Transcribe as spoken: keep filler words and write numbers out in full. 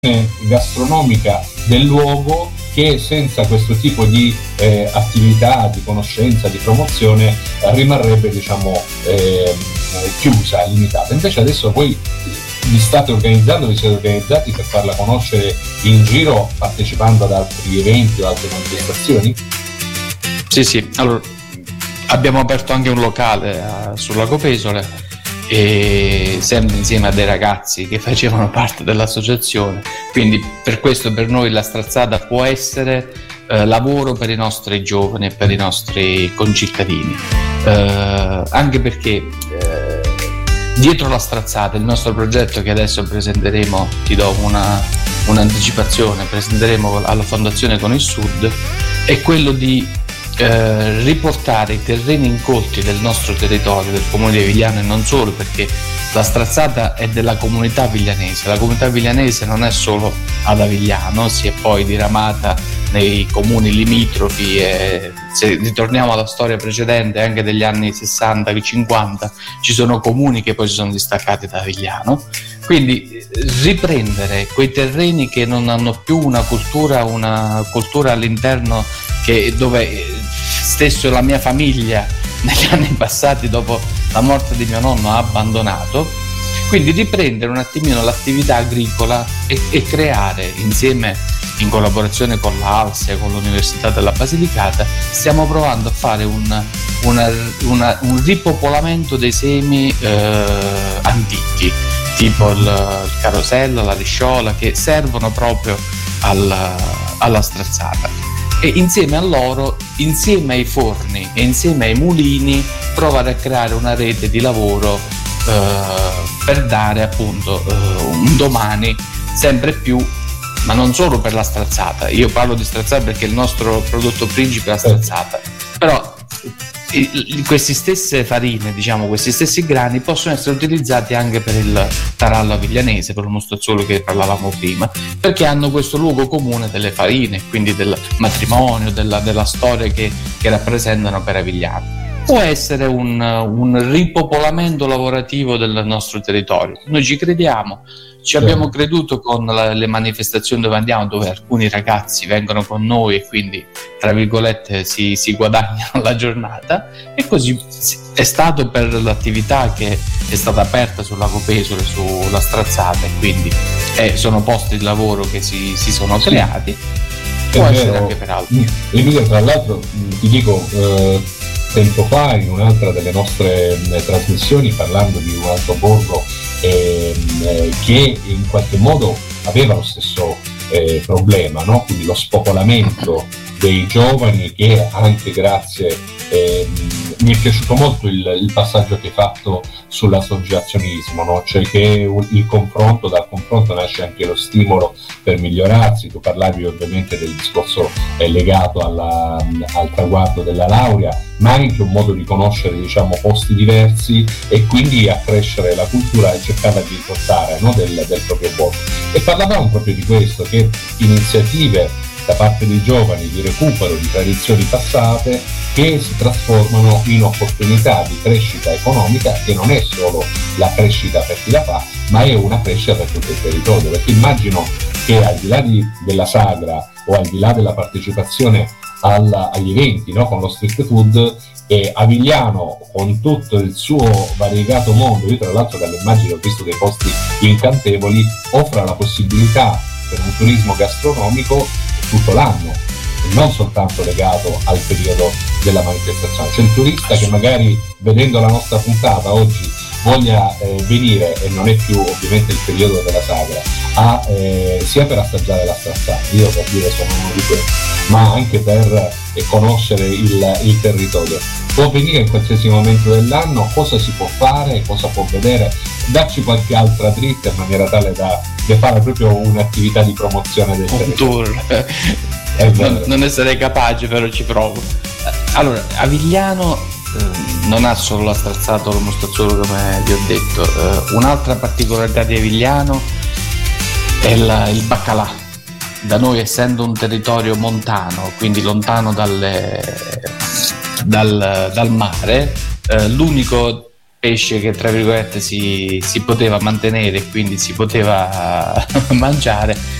gastronomica del luogo, che senza questo tipo di eh, attività, di conoscenza, di promozione eh, rimarrebbe diciamo eh, chiusa, limitata. Invece adesso voi vi state organizzando, vi siete organizzati per farla conoscere in giro, partecipando ad altri eventi o altre manifestazioni? Sì, sì, allora abbiamo aperto anche un locale uh, sul Lago Pesole, e sempre insieme a dei ragazzi che facevano parte dell'associazione, quindi per questo per noi la Strazzata può essere eh, lavoro per i nostri giovani e per i nostri concittadini, eh, anche perché eh, dietro la Strazzata, il nostro progetto che adesso presenteremo, ti do una, un'anticipazione, presenteremo alla Fondazione Con il Sud, è quello di Eh, riportare i terreni incolti del nostro territorio, del comune di Avigliano, e non solo, perché la Strazzata è della comunità aviglianese. La comunità aviglianese non è solo ad Avigliano, si è poi diramata nei comuni limitrofi, e se ritorniamo alla storia precedente, anche degli anni sessanta cinquanta, ci sono comuni che poi si sono distaccati da Avigliano. Quindi riprendere quei terreni che non hanno più una cultura, una cultura all'interno, che dove stesso la mia famiglia negli anni passati, dopo la morte di mio nonno, ha abbandonato. Quindi riprendere un attimino l'attività agricola e, e creare insieme, in collaborazione con l'Alsia, con l'Università della Basilicata, stiamo provando a fare un, una, una, un ripopolamento dei semi eh, antichi, tipo il, il carosello, la risciola, che servono proprio alla, alla Strazzata. E insieme a loro, insieme ai forni e insieme ai mulini, provare a creare una rete di lavoro eh, per dare appunto eh, un domani sempre più, ma non solo per la Strazzata. Io parlo di Strazzata perché il nostro prodotto principe è la Strazzata, però queste stesse farine, diciamo, questi stessi grani possono essere utilizzati anche per il tarallo aviglianese, per lo mostazzolo che parlavamo prima, perché hanno questo luogo comune delle farine, quindi del matrimonio, della, della storia che, che rappresentano per Avigliano. Può essere un, un ripopolamento lavorativo del nostro territorio. Noi ci crediamo, ci abbiamo creduto con la, le manifestazioni dove andiamo, dove alcuni ragazzi vengono con noi e quindi, tra virgolette, si, si guadagnano la giornata, e così è stato per l'attività che è stata aperta sul Lago Pesole, sulla Strazzata, e quindi eh, sono posti di lavoro che si, si sono creati. Può è essere vero. Anche per altri. Emilia, tra l'altro ti dico, eh, tempo fa in un'altra delle nostre eh, trasmissioni, parlando di un altro borgo eh, eh, che in qualche modo aveva lo stesso eh, problema, no? Quindi lo spopolamento dei giovani, che anche grazie eh, mi è piaciuto molto il, il passaggio che hai fatto sull'associazionismo, no? Cioè che il confronto, dal confronto nasce anche lo stimolo per migliorarsi. Tu parlavi ovviamente del discorso eh, legato alla, al traguardo della laurea, ma anche un modo di conoscere, diciamo, posti diversi e quindi accrescere la cultura e cercare di portare, no, del, del proprio borgo. E parlavamo proprio di questo, che iniziative da parte dei giovani di recupero di tradizioni passate che si trasformano in opportunità di crescita economica, che non è solo la crescita per chi la fa, ma è una crescita per tutto il territorio, perché immagino che al di là di, della sagra o al di là della partecipazione alla, agli eventi, no, con lo street food, e Avigliano con tutto il suo variegato mondo, io tra l'altro dalle immagini ho visto dei posti incantevoli, offra la possibilità per un turismo gastronomico tutto l'anno, non soltanto legato al periodo della manifestazione. C'è il turista che magari, vedendo la nostra puntata oggi, voglia eh, venire, e non è più ovviamente il periodo della sagra, a, eh, sia per assaggiare la Strazzata, io per dire sono uno di questi, ma anche per eh, conoscere il, il territorio. Può venire in qualsiasi momento dell'anno. Cosa si può fare, cosa può vedere? Darci qualche altra dritta in maniera tale da, da fare proprio un'attività di promozione del territorio. Un tour. Non, non essere capace, però ci provo. Allora, Avigliano eh, non ha solo la Strazzata o lo mostazzolo, come vi ho detto. Eh, un'altra particolarità di Avigliano è la, il baccalà. Da noi, essendo un territorio montano, quindi lontano dalle, dal, dal mare, eh, l'unico pesce che tra virgolette si, si poteva mantenere e quindi si poteva mangiare,